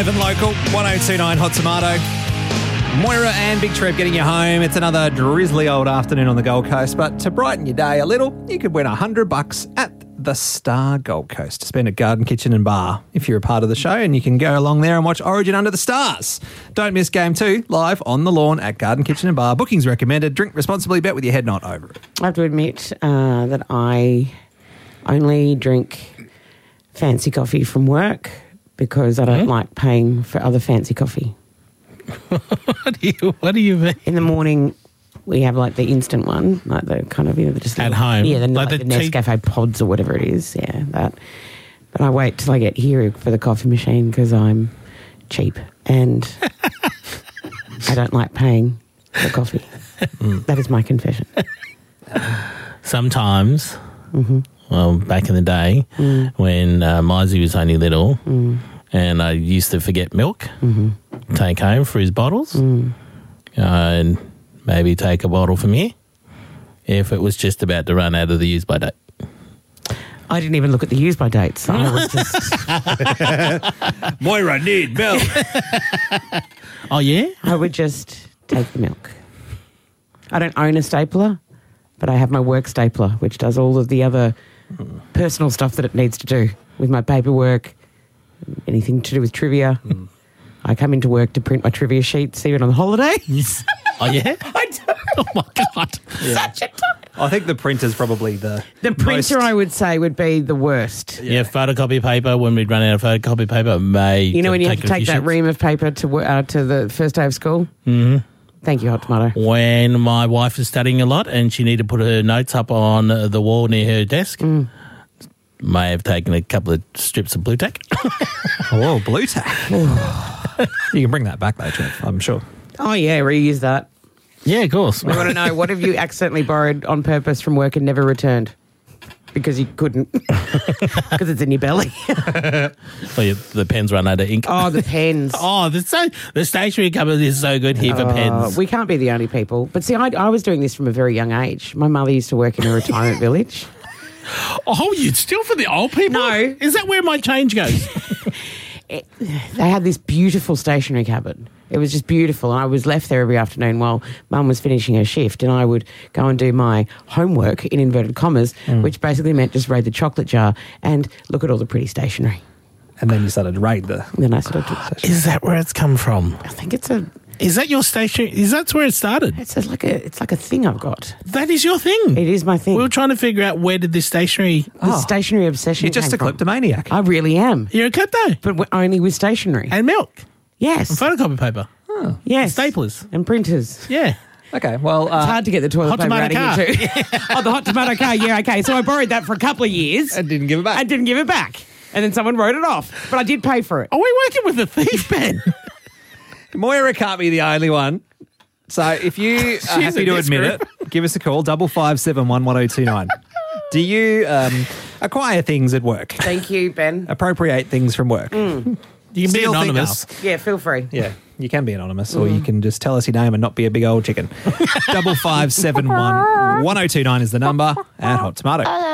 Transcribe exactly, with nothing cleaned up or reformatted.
Live and local, one oh two point nine Hot Tomato. Moira and Big Trev getting you home. It's another drizzly old afternoon on the Gold Coast, but to brighten your day a little, you could win one hundred bucks at the Star Gold Coast to spend at Garden Kitchen and Bar if you're a part of the show, and you can go along there and watch Origin Under the Stars. Don't miss Game two live on the lawn at Garden Kitchen and Bar. Bookings recommended. Drink responsibly. Bet with your head not over it. I have to admit uh, that I only drink fancy coffee from work because I don't mm. like paying for other fancy coffee. what do you What do you mean? In the morning, we have like the instant one, like the kind of, you know, just at little, home. Yeah, the, like like the, the Nescafe tea- pods or whatever it is. Yeah, that. But I wait till I get here for the coffee machine because I'm cheap and I don't like paying for coffee. Mm. That is my confession. Sometimes, mm-hmm. well, back in the day mm. when uh, Mizey was only little. Mm. And I used to forget milk, mm-hmm. take home for his bottles, mm. uh, and maybe take a bottle from here if it was just about to run out of the use by date. I didn't even look at the use by dates. I was just... Moira, need milk. Oh, yeah? I would just take the milk. I don't own a stapler, but I have my work stapler, which does all of the other personal stuff that it needs to do with my paperwork, anything to do with trivia. Mm. I come into work to print my trivia sheets even on holidays. Oh, yeah? I do. Oh, my God. Yeah. Such a time. I think the printer's probably the The printer, most... I would say, would be the worst. Yeah, yeah, photocopy paper, when we'd run out of photocopy paper, may... You know when you have to take that sheets. ream of paper to uh, to the first day of school? Mm-hmm. Thank you, Hot Tomato. When my wife was studying a lot and she needed to put her notes up on the wall near her desk... Mm. May have taken a couple of strips of blue tack. Oh, blue tack. You can bring that back though, Jeff, I'm sure. Oh, yeah, reuse that. Yeah, of course. We want to know, what have you accidentally borrowed on purpose from work and never returned? Because you couldn't. Because it's in your belly. Oh, yeah, the pens run out of ink. Oh, the pens. Oh, the, so, the stationery cupboard is so good here for Oh, pens. we can't be the only people. But see, I, I was doing this from a very young age. My mother used to work in a retirement village. Oh, you'd steal for the old people? No. Is that where my change goes? It, they had this beautiful stationery cupboard. It was just beautiful. And I was left there every afternoon while Mum was finishing her shift, and I would go and do my homework, in inverted commas, mm. which basically meant just raid the chocolate jar and look at all the pretty stationery. And then you started to raid the... And then I started to... Is that where it's come from? I think it's a... Is that your stationery? Is that where it started? It's a, like a it's like a thing I've got. That is your thing? It is my thing. We were trying to figure out where did this stationery... The oh. stationery obsession You're just a from. kleptomaniac. I really am. You're a klepto? But only with stationery. And milk? Yes. And photocopy paper? Oh. Yes. And staplers? And printers. Yeah. Okay, well... Uh, it's hard to get the toilet hot paper tomato out car. of here too. Oh, the hot tomato car, yeah, okay. So I borrowed that for a couple of years. And didn't give it back. And didn't give it back. And then someone wrote it off. But I did pay for it. Are we working with a thief, Ben? Moira can't be the only one. So if you are happy to admit group. it, give us a call, double five seven one one oh two nine. Do you um, acquire things at work? Thank you, Ben. Appropriate things from work? Mm. You can Steal be anonymous. Yeah, feel free. Yeah, you can be anonymous, mm. or you can just tell us your name and not be a big old chicken. double five seven one one oh two nine is the number at Hot Tomato.